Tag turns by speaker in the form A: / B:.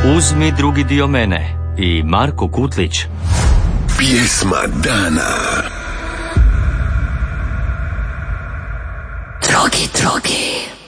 A: Uzmi drugi dio mene i Marko Kutlić.
B: Pjesma dana.
C: Drogi.